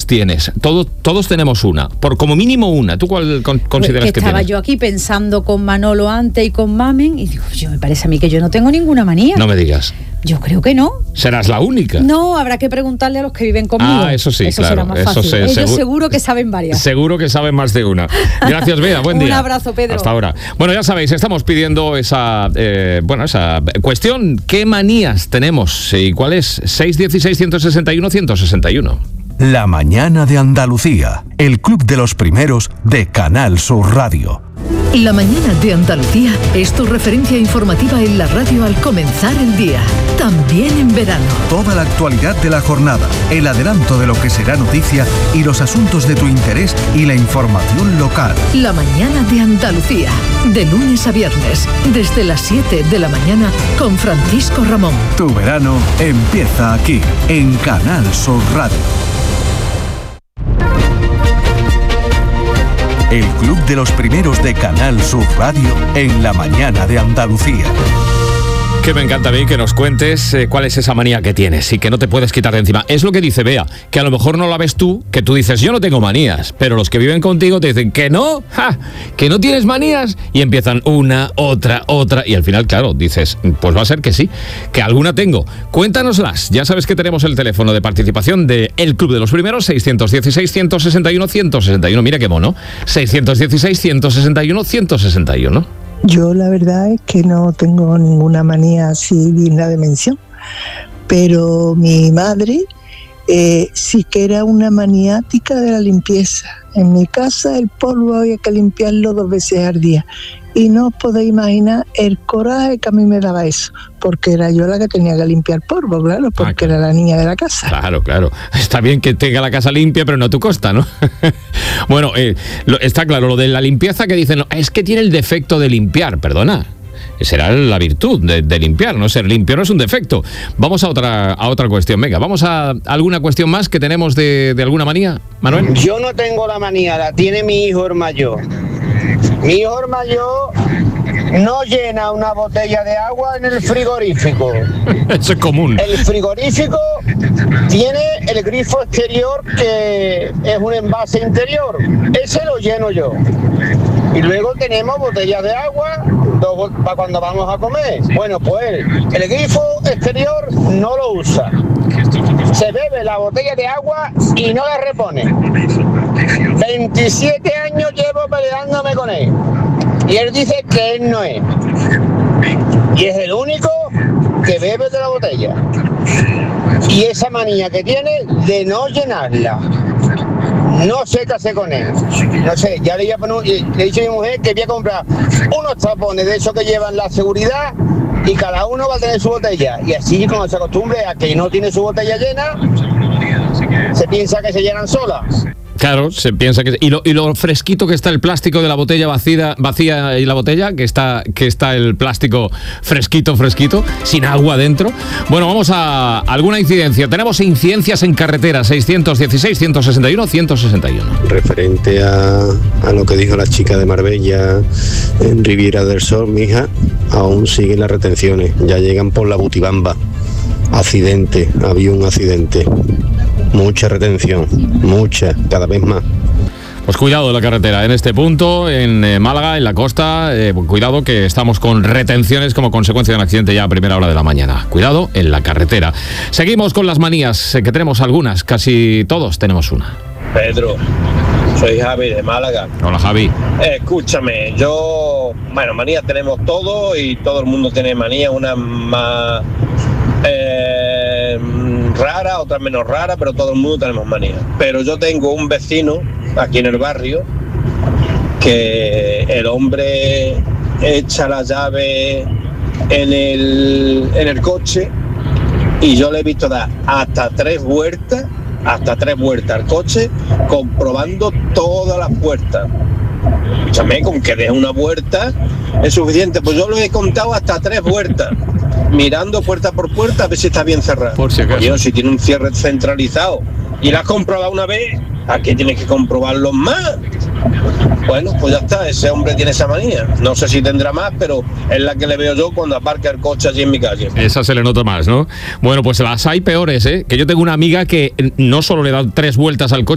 tienes. Todos tenemos una, por como mínimo una. ¿Tú cuál consideras que estaba tienes? Yo aquí pensando con Manolo antes y con Mamen y digo, me parece a mí que yo no tengo ninguna manía. No me digas. Yo creo que no. ¿Serás la única? No, habrá que preguntarle a los que viven conmigo. Ah, eso sí, eso claro. será más fácil. Ellos seguro que saben varias. Seguro que saben más de una. Gracias, Bea. Buen día. Un abrazo, Pedro. Hasta ahora. Bueno, ya sabéis, estamos pidiendo esa cuestión. ¿Qué manías tenemos? ¿Y cuál es? 616-161-161. La mañana de Andalucía. El club de los primeros de Canal Sur Radio. La mañana de Andalucía es tu referencia informativa en la radio al comenzar el día, también en verano. Toda la actualidad de la jornada, el adelanto de lo que será noticia y los asuntos de tu interés y la información local. La mañana de Andalucía, de lunes a viernes, desde las 7 de la mañana con Francisco Ramón. Tu verano empieza aquí, en Canal Sur Radio. El club de los primeros de Canal Sur Radio en la mañana de Andalucía. Que me encanta a mí que nos cuentes cuál es esa manía que tienes y que no te puedes quitar de encima. Es lo que dice Bea, que a lo mejor no la ves tú, que tú dices, yo no tengo manías, pero los que viven contigo te dicen que no, que no tienes manías, y empiezan una, otra, y al final, claro, dices, pues va a ser que sí, que alguna tengo. Cuéntanoslas. Ya sabes que tenemos el teléfono de participación de El Club de los Primeros, 616-161-161. Mira qué mono, 616-161-161. Yo la verdad es que no tengo ninguna manía así digna de mención, pero mi madre sí que era una maniática de la limpieza. En mi casa el polvo había que limpiarlo 2 veces al día y no os podéis imaginar el coraje que a mí me daba eso, porque era yo la que tenía que limpiar polvo, claro, porque era la niña de la casa. Claro. Está bien que tenga la casa limpia, pero no a tu costa, ¿no? Bueno, está claro, lo de la limpieza que dicen, es que tiene el defecto de limpiar, perdona. Será la virtud de limpiar, no ser limpio no es un defecto. Vamos a otra cuestión. Venga, vamos a alguna cuestión más que tenemos de alguna manía, Manuel. Yo no tengo la manía, la tiene mi hijo el mayor. Mi hijo el mayor no llena una botella de agua en el frigorífico. Eso es común. El frigorífico tiene el grifo exterior que es un envase interior. Ese lo lleno yo. Y luego tenemos botellas de agua para cuando vamos a comer. Bueno, pues el grifo exterior no lo usa. Se bebe la botella de agua y no la repone. 27 años llevo peleándome con él. Y él dice que él no es. Y es el único que bebe de la botella. Y esa manía que tiene de no llenarla. No sé qué hacer con él. No sé, ya le he dicho a mi mujer que voy a comprar unos tapones de esos que llevan la seguridad y cada uno va a tener su botella. Y así, cuando se acostumbre a que no tiene su botella llena, se piensa que se llenan solas. Claro, se piensa que... Y lo fresquito que está el plástico de la botella vacía y la botella, que está el plástico fresquito, sin agua dentro. Bueno, vamos a alguna incidencia. Tenemos incidencias en carretera, 616-161-161. Referente a lo que dijo la chica de Marbella en Riviera del Sol, mija, aún siguen las retenciones. Ya llegan por la Butibamba. Había un accidente. Mucha retención, cada vez más. Pues cuidado en la carretera, en este punto, en Málaga, en la costa, cuidado que estamos con retenciones como consecuencia de un accidente ya a primera hora de la mañana. Cuidado en la carretera. Seguimos con las manías, que tenemos algunas, casi todos tenemos una. Pedro, soy Javi de Málaga. Hola, Javi. Escúchame, manías tenemos todos y todo el mundo tiene manías, una más rara, otra menos rara, pero todo el mundo tenemos manías. Pero yo tengo un vecino aquí en el barrio que el hombre echa la llave en el coche y yo le he visto dar hasta tres vueltas al coche comprobando todas las puertas. Escúchame, con que deje una vuelta es suficiente. Pues yo lo he contado hasta 3 vueltas, mirando puerta por puerta a ver si está bien cerrada. Por si acaso. Oye, si tiene un cierre centralizado y la has comprobado una vez, ¿a qué tienes que comprobarlo más? Bueno, pues ya está, ese hombre tiene esa manía. No sé si tendrá más, pero es la que le veo yo cuando aparca el coche allí en mi calle. Esa se le nota más, ¿no? Bueno, pues las hay peores, ¿eh? Que yo tengo una amiga que no solo le da 3 vueltas al coche,